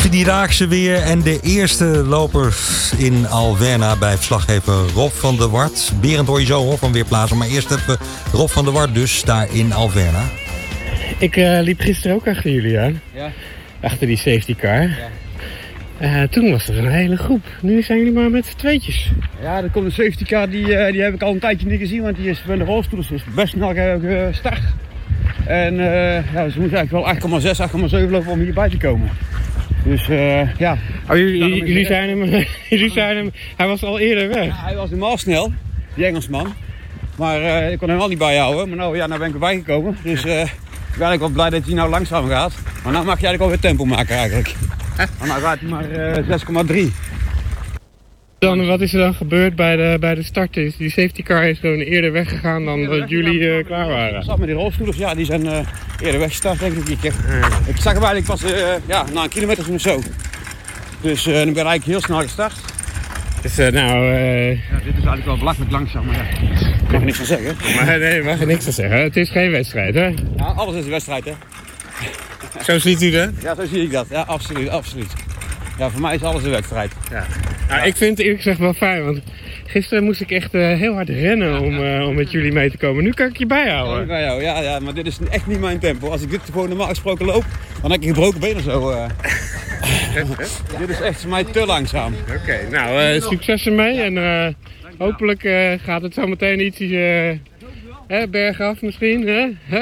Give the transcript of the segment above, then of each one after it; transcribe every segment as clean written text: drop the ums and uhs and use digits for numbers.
Vierdaagse weer en de eerste lopers in Alverna bij verslaggever Rob van der Wart. Berend hoor je zo hoor van Weerplaza, maar eerst even Rob van der Wart dus daar in Alverna. Ik liep gisteren ook achter jullie aan. Ja. Achter die safety car. Ja. Toen was er een hele groep. Nu zijn jullie maar met z'n tweetjes. Ja, er komt een safety car, die heb ik al een tijdje niet gezien, want die is van de rolstoel, dus is best snel gestart. En ze moeten eigenlijk wel 8,6, 8,7 lopen om hierbij te komen. Dus ja. Oh, jullie zijn hem, hij was al eerder weg. Ja, hij was helemaal snel, die Engelsman. Maar ik kon hem wel niet bijhouden. Maar nou ben ik erbij gekomen. Dus ik ben eigenlijk wel blij dat hij nou langzaam gaat. Maar nou mag je eigenlijk alweer tempo maken eigenlijk. Maar nou gaat hij maar 6,3. Dan, wat is er dan gebeurd bij de start? Die safety car is gewoon eerder weggegaan dan dat jullie klaar waren. Ik zat met die rolstoelers, ja, die zijn eerder weggestart denk ik. Ik zag hem eigenlijk pas na een kilometer of zo. Dus dan ben ik eigenlijk heel snel gestart. Dus dit is eigenlijk wel belachelijk langzaam, maar ja, ik mag er niks van zeggen. Nee, mag er niks van zeggen. Het is geen wedstrijd, hè? Ja, alles is een wedstrijd, hè. Zo ziet u dat? Ja, zo zie ik dat. Ja, absoluut. Ja, voor mij is alles een wedstrijd. Ja. Nou, ik vind het eerlijk gezegd wel fijn, want gisteren moest ik echt heel hard rennen om met jullie mee te komen. Nu kan ik je bijhouden. Bij jou, ja, maar dit is echt niet mijn tempo. Als ik dit gewoon normaal gesproken loop, dan heb ik een gebroken been of zo. Dit is echt voor mij te langzaam. Oké, nou, succes ermee en hopelijk gaat het zo meteen ietsje bergaf misschien. Hè?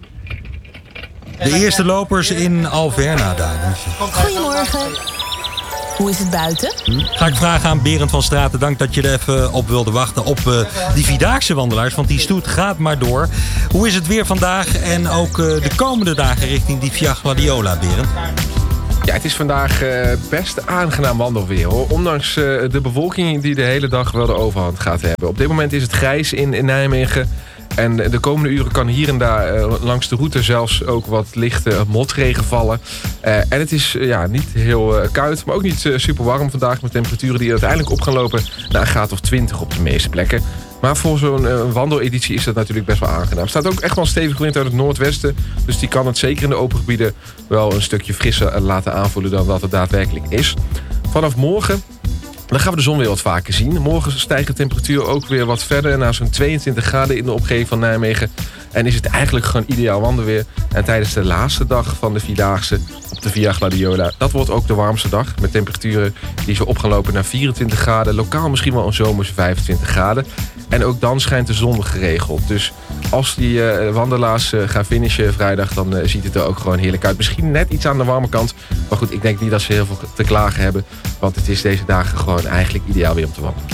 De eerste lopers in Alverna daar. Goedemorgen. Hoe is het buiten? Ga ik vragen aan Berend van Straten. Dank dat je er even op wilde wachten op die Vierdaagse wandelaars. Want die stoet gaat maar door. Hoe is het weer vandaag en ook de komende dagen richting die Via Gladiola, Berend? Ja, het is vandaag best aangenaam wandelweer hoor. Ondanks de bewolking die de hele dag wel de overhand gaat hebben. Op dit moment is het grijs in Nijmegen. En de komende uren kan hier en daar langs de route zelfs ook wat lichte motregen vallen. En het is niet heel koud, maar ook niet super warm vandaag. Met temperaturen die uiteindelijk op gaan lopen naar een graad of 20 op de meeste plekken. Maar voor zo'n wandeleditie is dat natuurlijk best wel aangenaam. Er staat ook echt wel een stevige wind uit het noordwesten. Dus die kan het zeker in de open gebieden wel een stukje frisser laten aanvoelen dan dat het daadwerkelijk is. Vanaf morgen dan gaan we de zon weer wat vaker zien. Morgen stijgt de temperatuur ook weer wat verder naar zo'n 22 graden in de omgeving van Nijmegen. En is het eigenlijk gewoon ideaal wandelweer. En tijdens de laatste dag van de Vierdaagse op de Via Gladiola, dat wordt ook de warmste dag. Met temperaturen die zo op gaan lopen naar 24 graden. Lokaal misschien wel een zomerse 25 graden. En ook dan schijnt de zon geregeld. Dus als die wandelaars gaan finishen vrijdag, dan ziet het er ook gewoon heerlijk uit. Misschien net iets aan de warme kant. Maar goed, ik denk niet dat ze heel veel te klagen hebben. Want het is deze dagen gewoon eigenlijk ideaal weer om te wandelen.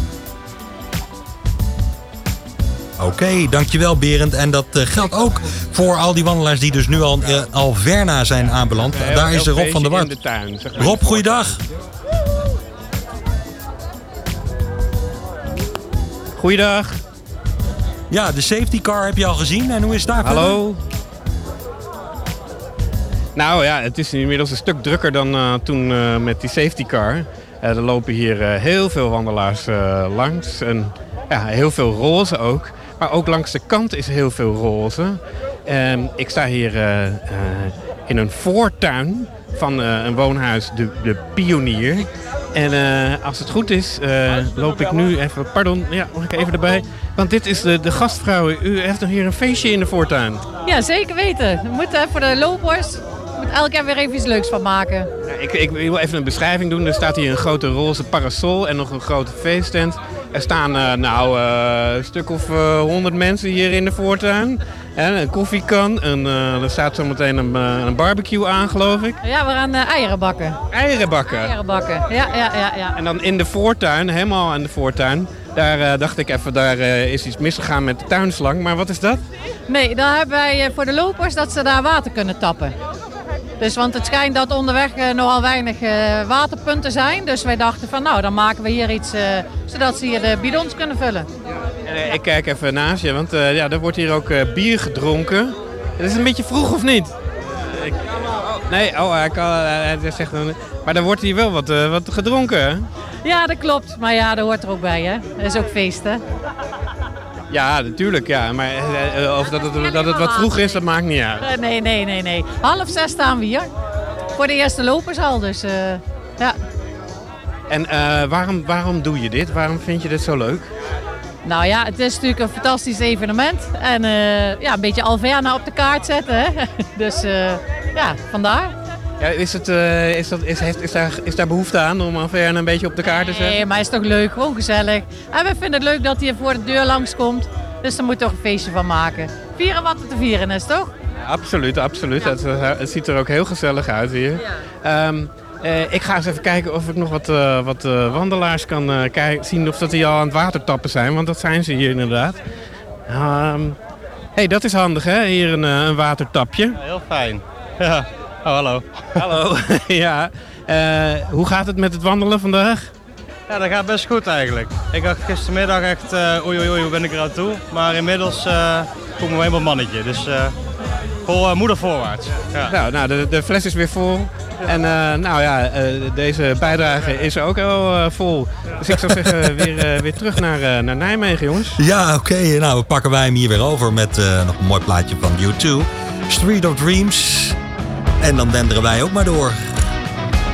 Oké, dankjewel Berend. En dat geldt ook voor al die wandelaars die dus nu al Alverna zijn aanbeland. Daar is Rob van der Wart. Rob, goeiedag. Goeiedag. Ja, de safety car heb je al gezien. En hoe is het daar? Hallo. Nou ja, het is inmiddels een stuk drukker dan toen met die safety car. Er lopen hier heel veel wandelaars langs. En heel veel roze ook. Maar ook langs de kant is heel veel roze. Ik sta hier in een voortuin van een woonhuis, de Pionier. En als het goed is, loop ik nu even... Pardon, ja, mag ik even erbij? Want dit is de gastvrouw. U heeft nog hier een feestje in de voortuin. Ja, zeker weten. We moeten voor de lopers elk jaar weer even iets leuks van maken. Ja, ik wil even een beschrijving doen. Er staat hier een grote roze parasol en nog een grote feesttent. Er staan een stuk of 100 mensen hier in de voortuin. Een koffiekan. Er staat zometeen een barbecue aan, geloof ik. Ja, we gaan eieren bakken. Eieren bakken? Eieren bakken, ja. En dan in de voortuin, helemaal aan de voortuin... Daar dacht ik even, daar is iets misgegaan met de tuinslang. Maar wat is dat? Nee, dan hebben wij voor de lopers dat ze daar water kunnen tappen. Dus, want het schijnt dat onderweg nogal weinig waterpunten zijn. Dus wij dachten van dan maken we hier iets zodat ze hier de bidons kunnen vullen. Ik kijk even naast je, want er wordt hier ook bier gedronken. Het is een beetje vroeg of niet? Hij zegt dan... Maar er wordt hier wel wat gedronken, hè? Ja, dat klopt. Maar ja, dat hoort er ook bij, hè. Dat is ook feest, hè. Ja, natuurlijk, ja. Maar of dat het wat vroeg is, dat maakt niet uit. Nee. 5:30 staan we hier. voor de eerste lopers al. Dus ja. En waarom doe je dit? Waarom vind je dit zo leuk? Nou ja, het is natuurlijk een fantastisch evenement. En een beetje Alverna op de kaart zetten. Hè? Dus ja, vandaar. Ja, is daar behoefte aan om Alverna een beetje op de kaart te zetten? Nee, maar het is toch leuk, gewoon gezellig. En we vinden het leuk dat hij voor de deur langskomt. Dus daar moet je toch een feestje van maken. Vieren wat er te vieren is, toch? Ja, absoluut. Ja. Het ziet er ook heel gezellig uit hier. Ja. Ik ga eens even kijken of ik nog wat wandelaars kan zien of dat die al aan het watertappen zijn. Want dat zijn ze hier inderdaad. Hey, dat is handig hè, hier een watertapje. Ja, heel fijn. Ja. Oh, hallo. Hallo. Ja. Hoe gaat het met het wandelen vandaag? Ja, dat gaat best goed eigenlijk. Ik dacht gistermiddag echt, oei, hoe ben ik er aan toe? Maar inmiddels voel ik me helemaal mannetje. Dus vol moeder voorwaarts. Ja. Nou, de fles is weer vol. En deze bijdrage is ook al vol. Dus ik zou zeggen, weer terug naar Nijmegen, jongens. Ja, oké. Nou, pakken wij hem hier weer over met nog een mooi plaatje van U2. Street of Dreams. En dan denderen wij ook maar door.